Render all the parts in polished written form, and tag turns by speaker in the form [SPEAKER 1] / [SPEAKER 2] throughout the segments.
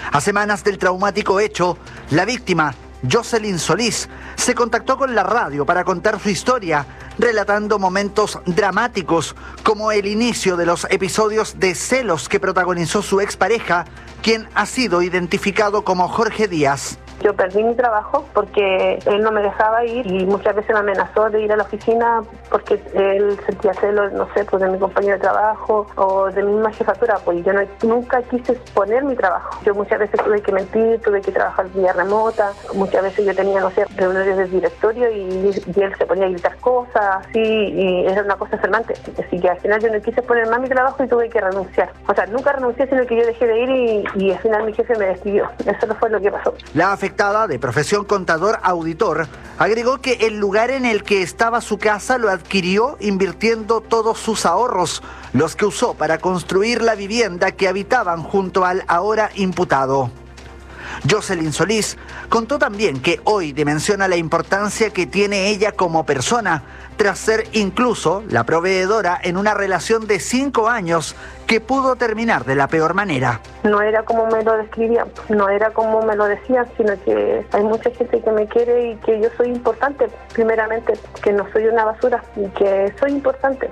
[SPEAKER 1] A semanas del traumático hecho, la víctima, Jocelyn Solís, se contactó con la radio para contar su historia, relatando momentos dramáticos como el inicio de los episodios de celos que protagonizó su expareja, quien ha sido identificado como Jorge Díaz.
[SPEAKER 2] Yo perdí mi trabajo porque él no me dejaba ir y muchas veces me amenazó de ir a la oficina porque él sentía celos, no sé, pues de mi compañero de trabajo o de mi misma jefatura, pues yo nunca quise exponer mi trabajo. Yo muchas veces tuve que mentir, tuve que trabajar vía remota, muchas veces yo tenía, no sé, reuniones del directorio y él se ponía a gritar cosas así y era una cosa alarmante. Así que al final yo no quise exponer más mi trabajo y tuve que renunciar. O sea, nunca renuncié, sino que yo dejé de ir y al final mi jefe me despidió. Eso no fue lo que pasó.
[SPEAKER 1] La afectada, de profesión contador auditor, agregó que el lugar en el que estaba su casa lo adquirió invirtiendo todos sus ahorros, los que usó para construir la vivienda que habitaban junto al ahora imputado. Jocelyn Solís contó también que hoy dimensiona la importancia que tiene ella como persona, tras ser incluso la proveedora en una relación de 5 años que pudo terminar de la peor manera.
[SPEAKER 2] No era como me lo describían, no era como me lo decían, sino que hay mucha gente que me quiere y que yo soy importante, primeramente, que no soy una basura y que soy importante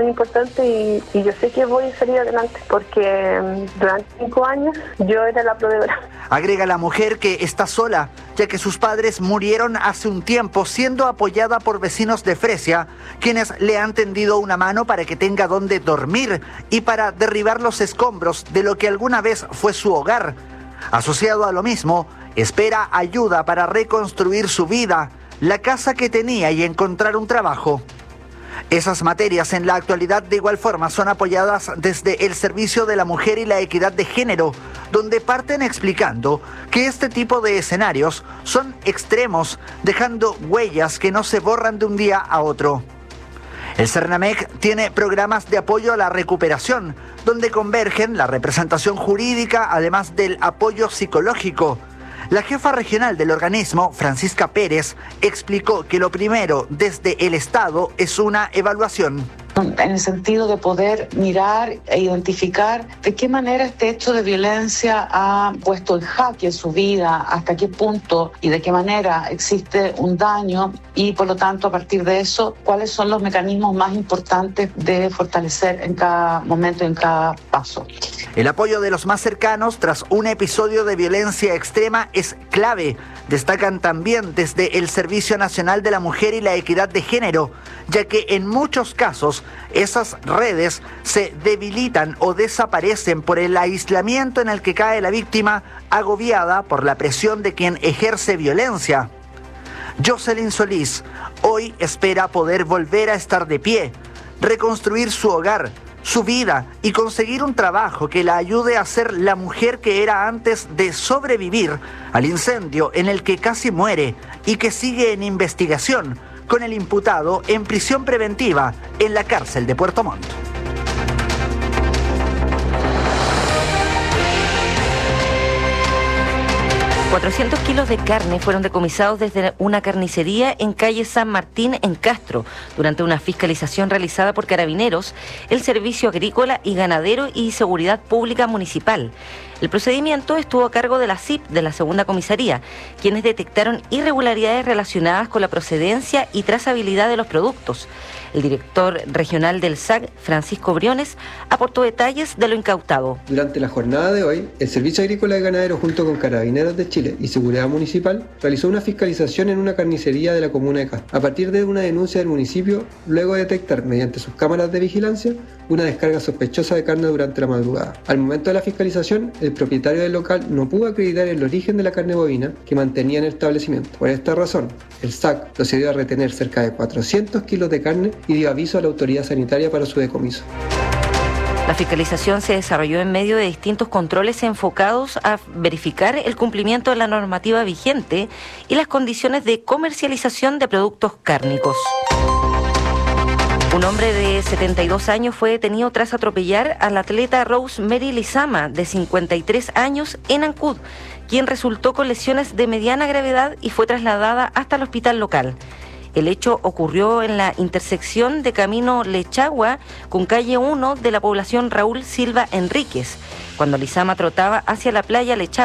[SPEAKER 2] y yo sé que voy a salir adelante porque durante 5 años yo era la proveedora.
[SPEAKER 1] Agrega la mujer que está sola, ya que sus padres murieron hace un tiempo, siendo apoyada por vecinos de Fresia, quienes le han tendido una mano para que tenga donde dormir y para derribar los escombros de lo que alguna vez fue su hogar. Asociado a lo mismo, espera ayuda para reconstruir su vida, la casa que tenía y encontrar un trabajo. Esas materias en la actualidad de igual forma son apoyadas desde el Servicio de la Mujer y la Equidad de Género, donde parten explicando que este tipo de escenarios son extremos, dejando huellas que no se borran de un día a otro. El Cernamec tiene programas de apoyo a la recuperación, donde convergen la representación jurídica además del apoyo psicológico. La jefa regional del organismo, Francisca Pérez, explicó que lo primero desde el Estado es una evaluación.
[SPEAKER 3] En el sentido de poder mirar e identificar de qué manera este hecho de violencia ha puesto en jaque su vida, hasta qué punto y de qué manera existe un daño y por lo tanto a partir de eso cuáles son los mecanismos más importantes de fortalecer en cada momento y en cada paso.
[SPEAKER 1] El apoyo de los más cercanos tras un episodio de violencia extrema es clave. Destacan también desde el Servicio Nacional de la Mujer y la Equidad de Género, ya que en muchos casos esas redes se debilitan o desaparecen por el aislamiento en el que cae la víctima, agobiada por la presión de quien ejerce violencia. Jocelyn Solís hoy espera poder volver a estar de pie, reconstruir su hogar, su vida y conseguir un trabajo que la ayude a ser la mujer que era antes de sobrevivir al incendio en el que casi muere y que sigue en investigación, con el imputado en prisión preventiva en la cárcel de Puerto Montt.
[SPEAKER 4] $400 kilos de carne fueron decomisados desde una carnicería en calle San Martín, en Castro, durante una fiscalización realizada por Carabineros, el Servicio Agrícola y Ganadero y Seguridad Pública Municipal. El procedimiento estuvo a cargo de la CIP de la segunda comisaría, quienes detectaron irregularidades relacionadas con la procedencia y trazabilidad de los productos. El director regional del SAG, Francisco Briones, aportó detalles de lo incautado.
[SPEAKER 5] Durante la jornada de hoy, el Servicio Agrícola y Ganadero, junto con Carabineros de Chile y Seguridad Municipal, realizó una fiscalización en una carnicería de la comuna de Castro. A partir de una denuncia del municipio, luego de detectar mediante sus cámaras de vigilancia una descarga sospechosa de carne durante la madrugada. Al momento de la fiscalización, el propietario del local no pudo acreditar el origen de la carne bovina que mantenía en el establecimiento. Por esta razón, el SAC procedió a retener cerca de 400 kilos de carne y dio aviso a la autoridad sanitaria para su decomiso.
[SPEAKER 4] La fiscalización se desarrolló en medio de distintos controles enfocados a verificar el cumplimiento de la normativa vigente y las condiciones de comercialización de productos cárnicos. Un hombre de 72 años fue detenido tras atropellar a la atleta Rosemary Lizama, de 53 años, en Ancud, quien resultó con lesiones de mediana gravedad y fue trasladada hasta el hospital local. El hecho ocurrió en la intersección de Camino Lechagua con calle 1 de la población Raúl Silva Enríquez, cuando Lizama trotaba hacia la playa Lechagua.